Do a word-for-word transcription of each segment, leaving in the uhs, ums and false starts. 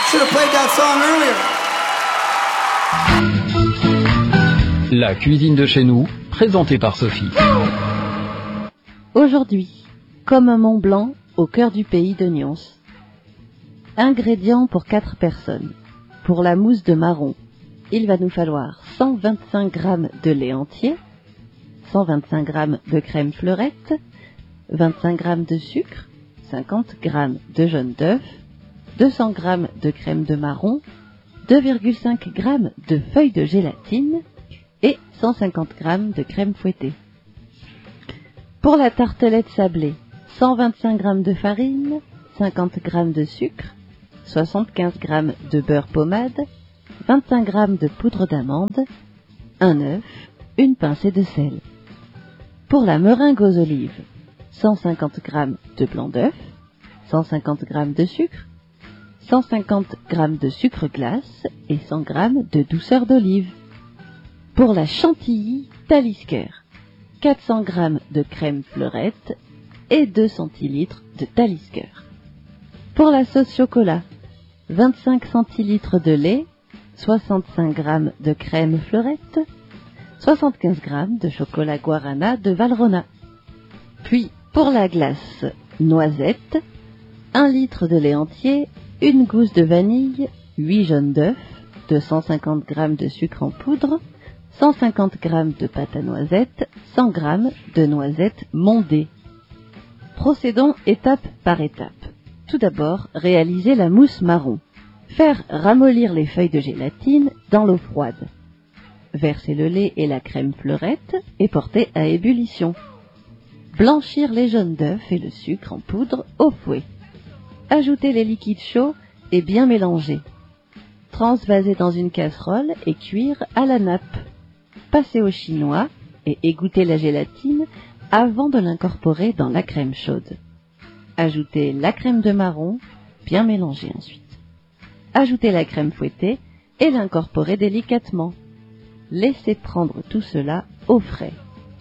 Should have played that song earlier. La cuisine de chez nous, présentée par Sophie. Aujourd'hui, comme un Mont Blanc au cœur du pays de Nyons. Ingrédients pour quatre personnes. Pour la mousse de marron, il va nous falloir cent vingt-cinq grammes de lait entier, cent vingt-cinq grammes de crème fleurette, vingt-cinq grammes de sucre, cinquante grammes de jaune d'œuf, deux cents grammes de crème de marron, deux virgule cinq grammes de feuilles de gélatine et cent cinquante grammes de crème fouettée. Pour la tartelette sablée, cent vingt-cinq grammes de farine, cinquante grammes de sucre, soixante-quinze grammes de beurre pommade, vingt-cinq grammes de poudre d'amande, un œuf, une pincée de sel. Pour la meringue aux olives, cent cinquante grammes de blanc d'œuf, cent cinquante grammes de sucre, cent cinquante grammes de sucre glace et cent grammes de douceur d'olive. Pour la chantilly Talisker, quatre cents grammes de crème fleurette et deux centilitres de Talisker. Pour la sauce chocolat, vingt-cinq centilitres de lait, soixante-cinq grammes de crème fleurette, soixante-quinze grammes de chocolat guarana de Valrhona. Puis, pour la glace noisette, un litre de lait entier, une gousse de vanille, huit jaunes d'œufs, deux cent cinquante grammes de sucre en poudre, cent cinquante grammes de pâte à noisettes, cent grammes de noisettes mondées. Procédons étape par étape. Tout d'abord, réaliser la mousse marron. Faire ramollir les feuilles de gélatine dans l'eau froide. Verser le lait et la crème fleurette et porter à ébullition. Blanchir les jaunes d'œufs et le sucre en poudre au fouet. Ajouter les liquides chauds et bien mélanger. Transvaser dans une casserole et cuire à la nappe. Passer au chinois et égoutter la gélatine avant de l'incorporer dans la crème chaude. Ajouter la crème de marron, bien mélanger ensuite. Ajouter la crème fouettée et l'incorporer délicatement. Laissez prendre tout cela au frais.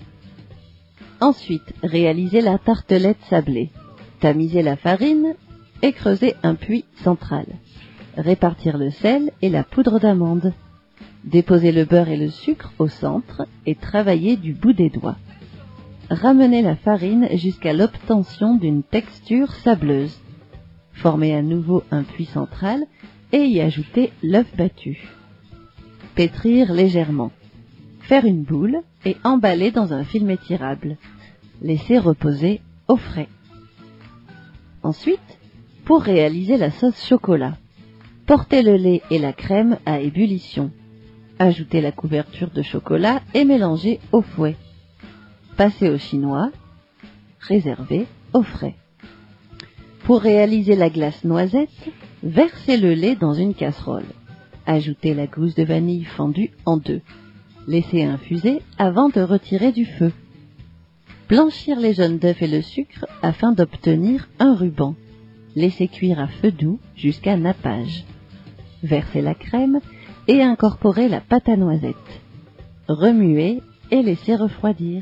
Ensuite, réalisez la tartelette sablée. Tamiser la farine et creuser un puits central. Répartir le sel et la poudre d'amande. Déposer le beurre et le sucre au centre et travailler du bout des doigts. Ramener la farine jusqu'à l'obtention d'une texture sableuse. Former à nouveau un puits central et y ajouter l'œuf battu. Pétrir légèrement. Faire une boule et emballer dans un film étirable. Laisser reposer au frais. Ensuite, pour réaliser la sauce chocolat, portez le lait et la crème à ébullition. Ajoutez la couverture de chocolat et mélangez au fouet. Passez au chinois, réservez au frais. Pour réaliser la glace noisette, versez le lait dans une casserole. Ajoutez la gousse de vanille fendue en deux. Laissez infuser avant de retirer du feu. Blanchir les jaunes d'œufs et le sucre afin d'obtenir un ruban. Laissez cuire à feu doux jusqu'à nappage. Versez la crème et incorporez la pâte à noisettes. Remuez et laissez refroidir.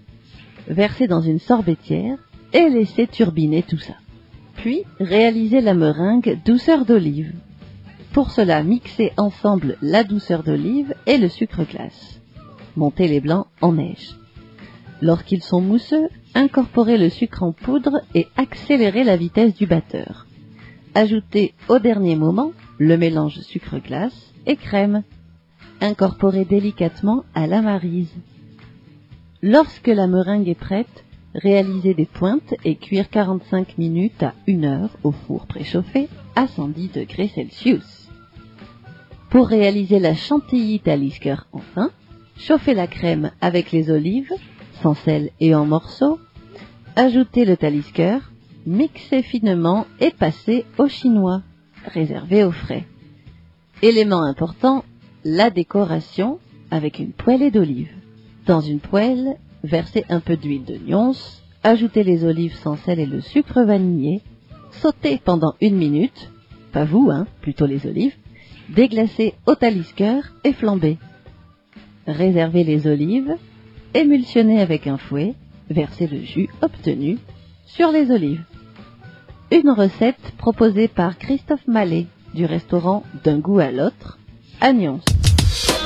Versez dans une sorbetière et laissez turbiner tout ça. Puis, réalisez la meringue douceur d'olive. Pour cela, mixez ensemble la douceur d'olive et le sucre glace. Montez les blancs en neige. Lorsqu'ils sont mousseux, incorporez le sucre en poudre et accélérez la vitesse du batteur. Ajoutez au dernier moment le mélange sucre-glace et crème. Incorporez délicatement à la maryse. Lorsque la meringue est prête, réalisez des pointes et cuire quarante-cinq minutes à une heure au four préchauffé à cent dix degrés Celsius. Pour réaliser la chantilly Talisker enfin, chauffez la crème avec les olives, sans sel et en morceaux, ajoutez le Talisker, mixez finement et passez au chinois, réservé au frais. Élément important, la décoration avec une poêlée d'olives. Dans une poêle, versez un peu d'huile de Nyons, ajoutez les olives sans sel et le sucre vanillé, sautez pendant une minute, pas vous, hein, plutôt les olives, déglacez au Talisker et flambez. Réservez les olives, émulsionnez avec un fouet, versez le jus obtenu sur les olives. Une recette proposée par Christophe Mallet du restaurant D'un goût à l'autre, Agnons.